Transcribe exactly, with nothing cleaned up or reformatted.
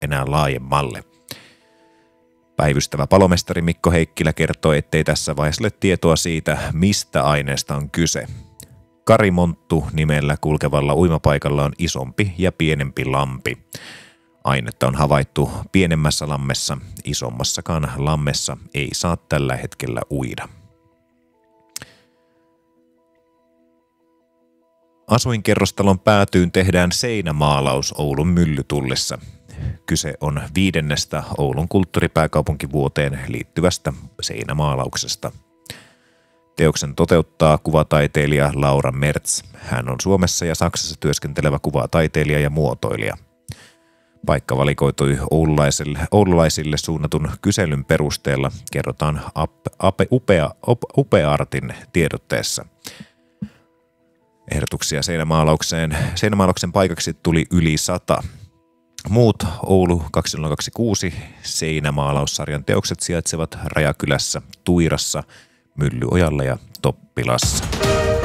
enää laajemmalle. Päivystävä palomestari Mikko Heikkilä kertoo, ettei tässä vaiheessa ole tietoa siitä, mistä aineesta on kyse. Karimonttu nimellä kulkevalla uimapaikalla on isompi ja pienempi lampi. Ainetta on havaittu pienemmässä lammessa, isommassakaan lammessa ei saa tällä hetkellä uida. Asuinkerrostalon päätyyn tehdään seinämaalaus Oulun Myllytullissa. Kyse on viidennestä Oulun kulttuuripääkaupunkivuoteen liittyvästä seinämaalauksesta. Teoksen toteuttaa kuvataiteilija Laura Mertz. Hän on Suomessa ja Saksassa työskentelevä kuvataiteilija ja muotoilija. Paikka valikoitui oululaisille, oululaisille suunnatun kyselyn perusteella, kerrotaan Ape, upea, upea Artin tiedotteessa. Ehdotuksia seinämaalaukseen. Seinämaalauksen paikaksi tuli yli sata. Muut Oulu kaksituhattakaksikymmentäkuusi seinämaalaussarjan teokset sijaitsevat Rajakylässä, Tuirassa, Myllyojalla ja Toppilassa.